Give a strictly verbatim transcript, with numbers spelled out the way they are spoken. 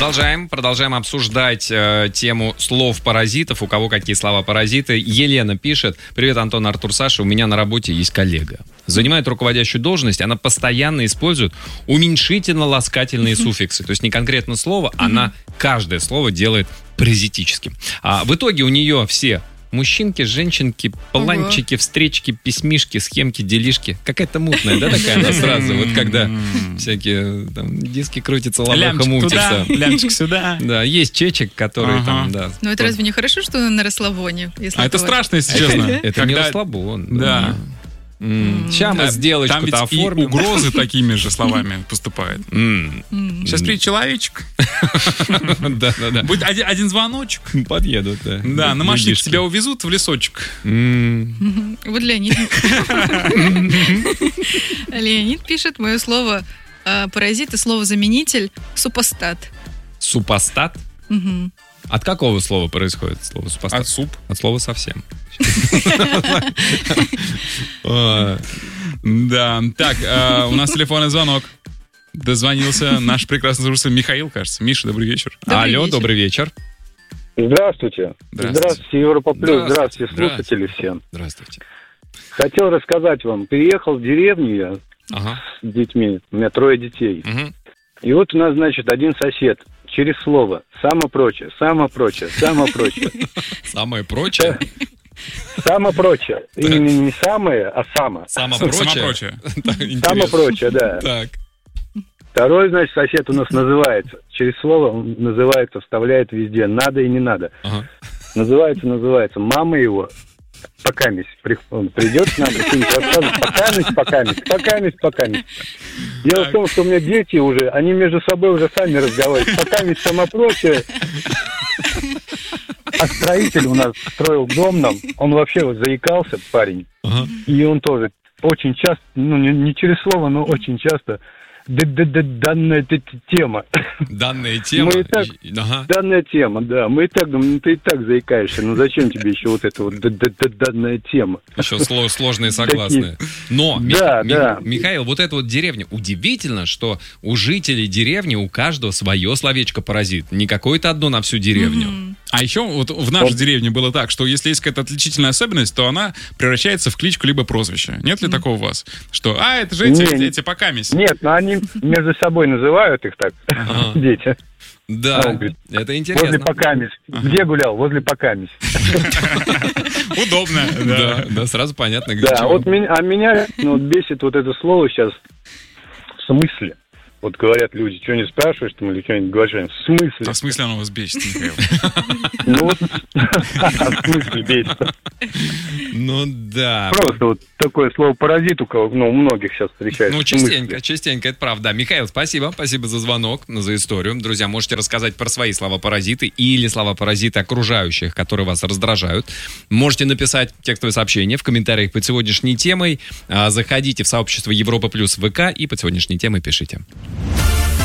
Продолжаем, продолжаем обсуждать э, тему слов-паразитов. У кого какие слова-паразиты. Елена пишет: привет, Антон, Артур, Саша. У меня на работе есть коллега. Занимает руководящую должность. Она постоянно использует уменьшительно-ласкательные суффиксы. То есть не конкретно слово, она каждое слово делает паразитическим. А в итоге у нее все мужчинки, женщинки, планчики, встречки, письмишки, схемки, делишки. Какая-то мутная, да, такая она сразу. Вот когда всякие там диски крутятся, лаваха мутится. Лямчик сюда. Да, есть чечек, которые там, да. Но это разве не хорошо, что на расслабоне? А это страшно, если честно. Это не расслабон. Да. Сейчас мы сделочку-то оформим. Там ведь и угрозы такими же словами поступают. Сейчас приедет человечек. Да-да-да. Будет один звоночек. Подъедут, да. Да, на машине тебя увезут в лесочек. Вот Леонид. Леонид пишет: мое слово паразит и слово-заменитель супостат. Супостат? От какого слова происходит слово супостат? От суп. От слова совсем. Да, так, у нас телефонный звонок. Дозвонился наш прекрасный слушатель Михаил, кажется. Миша, добрый вечер. Алло, добрый вечер. Здравствуйте. Здравствуйте, Европа Плюс. Здравствуйте, слушатели всем. Здравствуйте. Хотел рассказать вам. Переехал в деревню я с детьми. У меня трое детей. И вот у нас, значит, один сосед через слово «само прочее», «само прочее», «само прочее». Самое прочее? Само прочее. Именно не самое, а само. Само прочее? Само прочее, да. Так. Второй, значит, сосед у нас называется. Через слово он называется, вставляет везде. Надо и не надо. Называется, называется. Мама его покамись. Он придет к нам и что-нибудь расскажет. Покамись, покамись, покамись, покамись. Дело в том, что у меня дети уже, они между собой уже сами разговаривают. Покамись, само прочее. А строитель у нас строил дом нам. Он вообще вот заикался, парень. И он тоже очень часто, ну не, не через слово, но очень часто... Данная тема. Данная тема? Мы и так, ага. Данная тема, да. Мы и так думаем, ну ты и так заикаешься, ну зачем тебе еще вот эта вот данная тема? Еще сложные согласные. Но, да, Ми- да. Ми- Михаил, вот эта вот деревня, удивительно, что у жителей деревни у каждого свое словечко-паразит. Не какое-то одно на всю деревню. Mm-hmm. А еще вот в нашей вот. деревне было так, что если есть какая-то отличительная особенность, то она превращается в кличку либо прозвище. Нет ли mm-hmm. такого у вас? Что, а, это же эти, эти, эти покамись. Нет, но они между собой называют их так, ага. дети. Да, а, говорит, это интересно. Возле покамись. Ага. Где гулял? Возле покамись. Удобно. Да, да, сразу понятно, где чего. Да, вот меня, а меня бесит вот это слово сейчас в смысле. Вот говорят люди, что не спрашиваешь там или что-нибудь говоришь, в смысле? А в смысле оно вас бесит, Михаил? Ну вот, в смысле бесит? Ну да. Просто вот такое слово паразит у кого, ну, у многих сейчас встречается. Ну, частенько, частенько, это правда. Михаил, спасибо, спасибо за звонок, за историю. Друзья, можете рассказать про свои слова-паразиты или слова-паразиты окружающих, которые вас раздражают. Можете написать текстовое сообщение в комментариях под сегодняшней темой. Заходите в сообщество Европа Плюс ВК и под сегодняшней темой пишите.